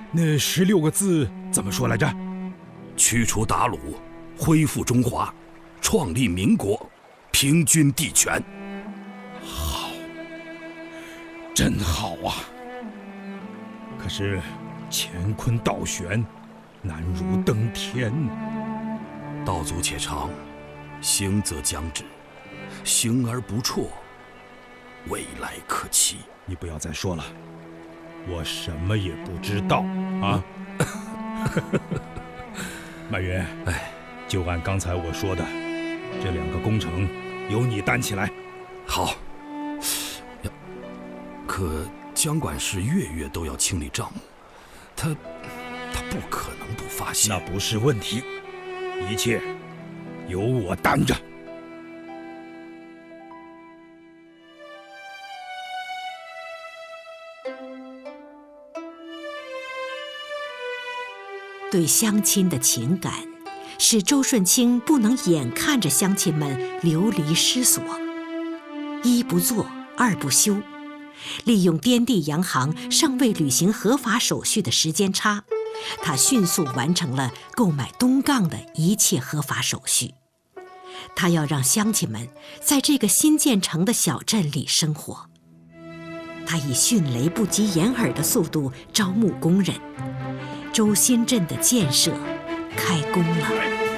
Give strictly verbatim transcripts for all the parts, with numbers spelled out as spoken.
那十六个字怎么说来着？ 驱除鞑虏，恢复中华，创立民国，平均地权。 好，真好啊！可是乾坤倒悬，难如登天。 道阻且长，行则将至，行而不辍，未来可期。 你不要再说了，我什么也不知道啊！马云，哎，就按刚才我说的，这两个工程由你担起来。 好。呀，可江管事月月都要清理账目，他他不可能不发现。 那不是问题，一切由我担着。 对乡亲的情感，使周顺清不能眼看着乡亲们流离失所。一不做，二不休，利用滇地洋行尚未履行合法手续的时间差，他迅速完成了购买东杠的一切合法手续。他要让乡亲们在这个新建成的小镇里生活。他以迅雷不及掩耳的速度招募工人。周新镇的建设开工了。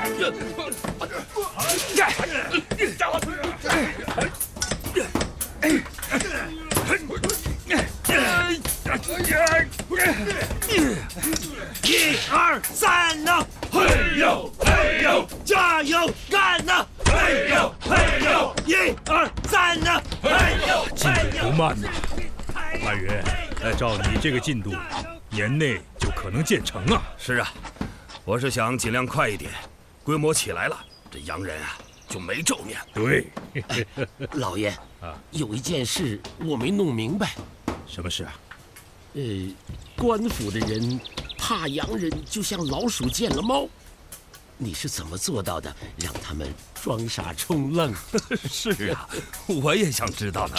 一二三呐，嘿呦嘿呦，加油干呐，嘿呦嘿呦，一二三呐，嘿呦进度不慢呐，马云，按照你这个进度，年内就可能建成啊！ 是啊，我是想尽量快一点，规模起来了，这洋人啊就没咒念。 对， 老爷啊，有一件事我没弄明白。 什么事啊？ 呃，官府的人怕洋人就像老鼠见了猫，你是怎么做到的？让他们装傻充愣？ 是啊，我也想知道呢。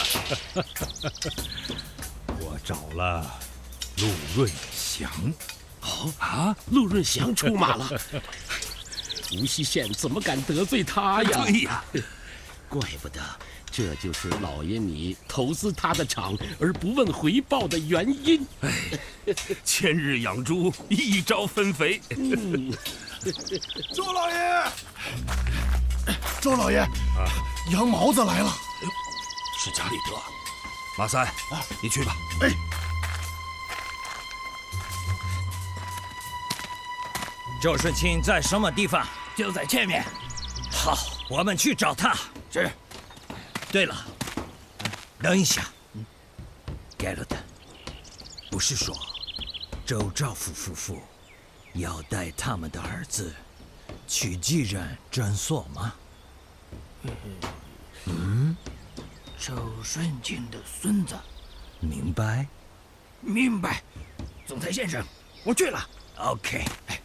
我找了陆润祥。 哦啊！陆润祥出马了，无锡县怎么敢得罪他呀？ 对呀， 怪不得，这就是老爷你投资他的厂而不问回报的原因。 哎，千日养猪，一朝分肥。 嗯， 周老爷，周老爷，啊，杨毛子来了。 哎呦，是贾里德。马三，啊，你去吧。 哎。 周顺清在什么地方？就在前面。好，我们去找他。是。对了，等一下，盖洛德，不是说周兆福夫妇要带他们的儿子去继任诊所吗？ 嗯，周顺清的孙子。 明白。 明白，总裁先生，我去了。 OK。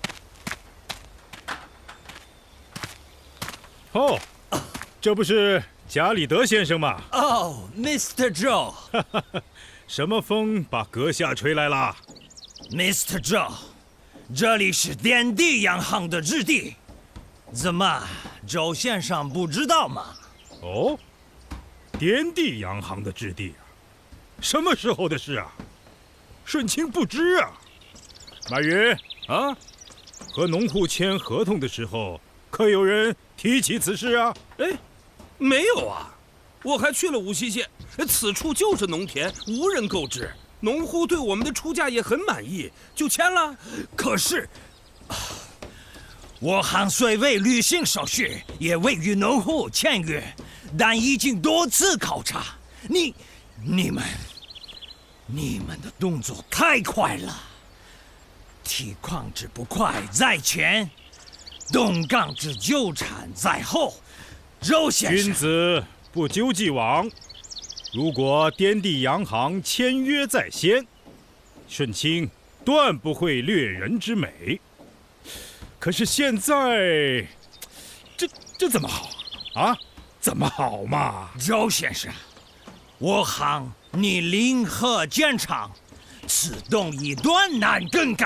哦，这不是贾里德先生吗？ 哦 ，Mister Joe， 什么风把阁下吹来了 ？Mister Joe， 这里是滇地洋行的置地，怎么周先生不知道吗？ 哦，滇地洋行的置地啊，什么时候的事啊？顺清不知啊。马云啊，和农户签合同的时候，可有人提起此事啊？ 哎，没有啊，我还去了无锡县，此处就是农田，无人购置，农户对我们的出价也很满意，就签了。 可是，我行虽未履行手续，也未与农户签约，但已经多次考察。你、你们、你们的动作太快了，提矿之不快在前。东港之纠缠在后，周先生。 君子不究既往。如果滇地洋行签约在先，顺清断不会掠人之美。可是现在，这这怎么好啊？怎么好嘛？ 周先生，我行你临河建厂，此动一断难更改。